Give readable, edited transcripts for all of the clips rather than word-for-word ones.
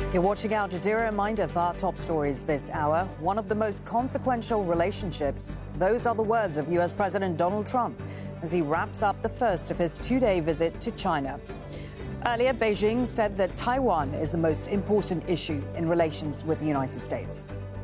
You're watching Al Jazeera. Reminder for our top stories this hour. One of the most consequential relationships. Those are the words of U.S. President Donald Trump as he wraps up the first of his two-day visit to China. Earlier, Beijing said that Taiwan is the most important issue in relations with the United States.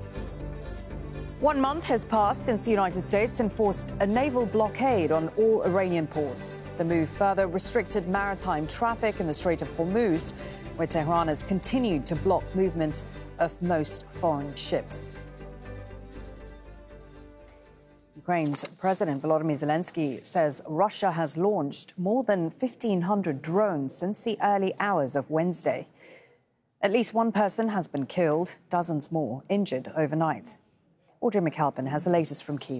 1 month has passed since the United States enforced a naval blockade on all Iranian ports. The move further restricted maritime traffic in the Strait of Hormuz, where Tehran has continued to block movement of most foreign ships. Ukraine's President Volodymyr Zelensky says Russia has launched more than 1,500 drones since the early hours of Wednesday. At least one person has been killed, dozens more injured overnight. Audrey McAlpin has the latest from Kyiv.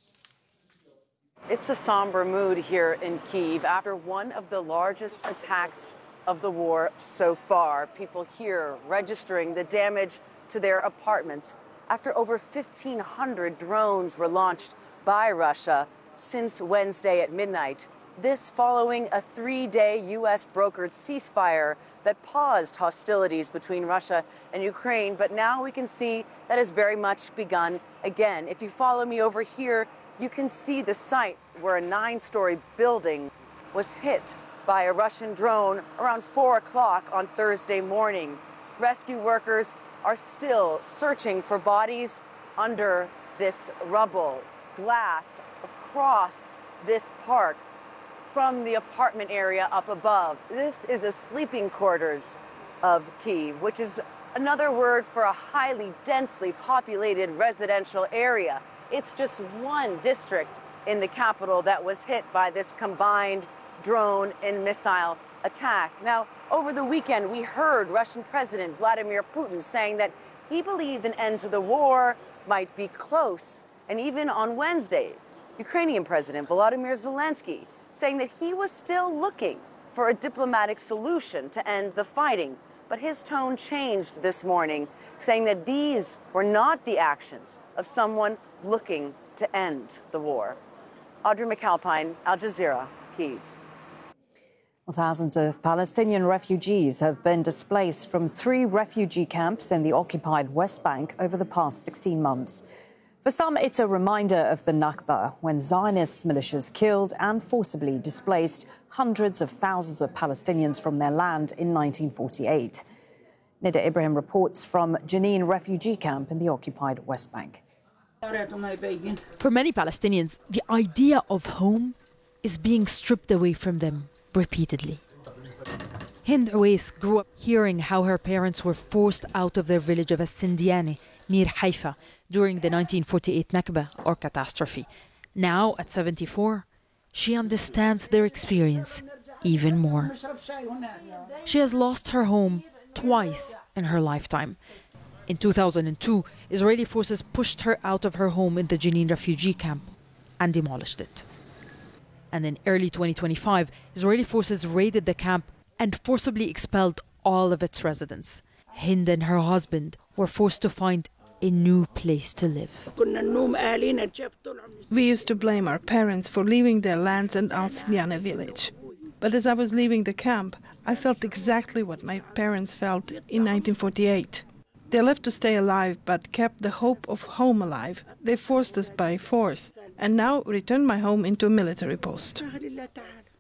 It's a somber mood here in Kyiv after one of the largest attacks of the war so far. People here registering the damage to their apartments after over 1,500 drones were launched by Russia since Wednesday at midnight. This following a 3-day U.S. brokered ceasefire that paused hostilities between Russia and Ukraine. But now we can see that has very much begun again. If you follow me over here, you can see the site where a 9-story building was hit by a Russian drone around 4 o'clock on Thursday morning. Rescue workers are still searching for bodies under this rubble. Glass across this park from the apartment area up above. This is a sleeping quarters of Kyiv, which is another word for a highly densely populated residential area. It's just one district in the capital that was hit by this combined drone and missile attack. Now, over the weekend, we heard Russian President Vladimir Putin saying that he believed an end to the war might be close. And even on Wednesday, Ukrainian President Volodymyr Zelensky saying that he was still looking for a diplomatic solution to end the fighting. But his tone changed this morning, saying that these were not the actions of someone looking to end the war. Audrey McAlpine, Al Jazeera, Kyiv. Well, thousands of Palestinian refugees have been displaced from 3 refugee camps in the occupied West Bank over the past 16 months. For some, it's a reminder of the Nakba, when Zionist militias killed and forcibly displaced hundreds of thousands of Palestinians from their land in 1948. Nida Ibrahim reports from Jenin refugee camp in the occupied West Bank. For many Palestinians, the idea of home is being stripped away from them repeatedly. Hind Uwais grew up hearing how her parents were forced out of their village of As-Sindiani near Haifa during the 1948 Nakba, or catastrophe. Now, at 74, she understands their experience even more. She has lost her home twice in her lifetime. In 2002, Israeli forces pushed her out of her home in the Jenin refugee camp and demolished it. And in early 2025, Israeli forces raided the camp and forcibly expelled all of its residents. Hind and her husband were forced to find a new place to live. We used to blame our parents for leaving their lands and Al-Sindiani village. But as I was leaving the camp, I felt exactly what my parents felt in 1948. They left to stay alive, but kept the hope of home alive. They forced us by force, and now returned my home into a military post.